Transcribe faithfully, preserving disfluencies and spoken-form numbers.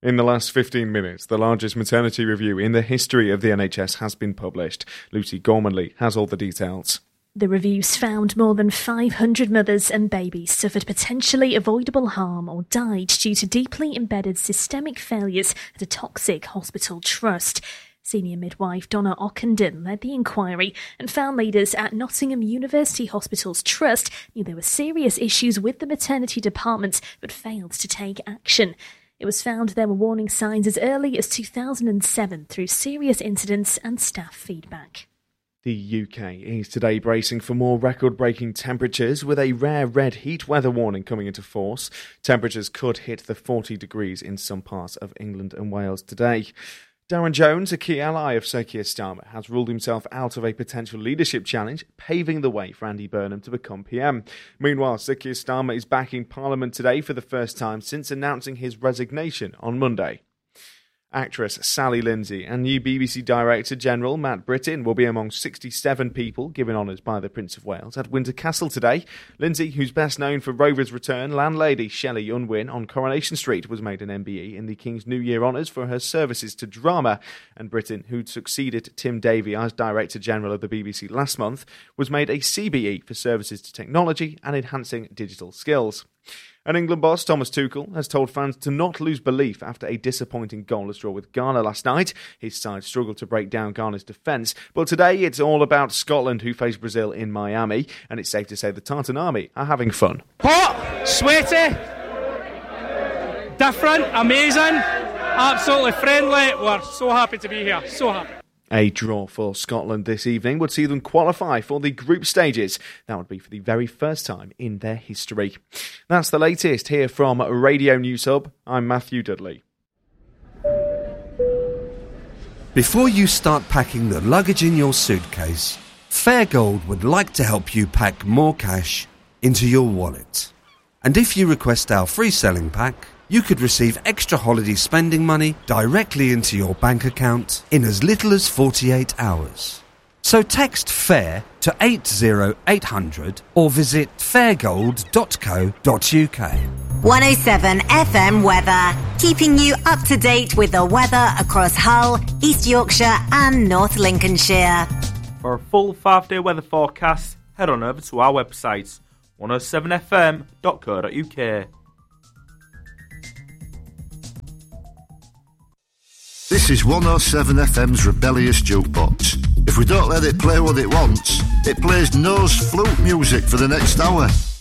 In the last fifteen minutes, the largest maternity review in the history of the N H S has been published. Lucy Gormanley has all the details. The reviews found more than five hundred mothers and babies suffered potentially avoidable harm or died due to deeply embedded systemic failures at a toxic hospital trust. Senior midwife Donna Ockenden led the inquiry and found leaders at Nottingham University Hospitals Trust knew there were serious issues with the maternity department but failed to take action. It was found there were warning signs as early as two thousand seven through serious incidents and staff feedback. The U K is today bracing for more record-breaking temperatures with a rare red heat weather warning coming into force. Temperatures could hit the forty degrees in some parts of England and Wales today. Darren Jones, a key ally of Sir Keir Starmer, has ruled himself out of a potential leadership challenge, paving the way for Andy Burnham to become P M. Meanwhile, Sir Keir Starmer is back in Parliament today for the first time since announcing his resignation on Monday. Actress Sally Lindsay and new B B C Director-General Matt Brittin will be among sixty-seven people given honours by the Prince of Wales at Windsor Castle today. Lindsay, who's best known for Rover's Return, landlady Shelley Unwin on Coronation Street was made an M B E in the King's New Year honours for her services to drama, and Brittin, who'd succeeded Tim Davie as Director-General of the B B C last month, was made a C B E for services to technology and enhancing digital skills. And England boss Thomas Tuchel has told fans to not lose belief after a disappointing goalless draw with Ghana last night. His side struggled to break down Ghana's defence, but today it's all about Scotland, who face Brazil in Miami, and it's safe to say the Tartan Army are having fun. Hot, sweaty, different, amazing, absolutely friendly. We're so happy to be here, so happy. A draw for Scotland this evening would see them qualify for the group stages. That would be for the very first time in their history. That's the latest here from Radio News Hub. I'm Matthew Dudley. Before you start packing the luggage in your suitcase, Fairgold would like to help you pack more cash into your wallet. And if you request our free selling pack, you could receive extra holiday spending money directly into your bank account in as little as forty-eight hours. So text FAIR to eight zero eight hundred or visit fairgold dot co dot uk. one oh seven F M weather, keeping you up to date with the weather across Hull, East Yorkshire and North Lincolnshire. For a full five-day weather forecast, head on over to our website, one oh seven f m dot co dot uk. This is one oh seven F M's Rebellious Jukebox. If we don't let it play what it wants, it plays nose flute music for the next hour.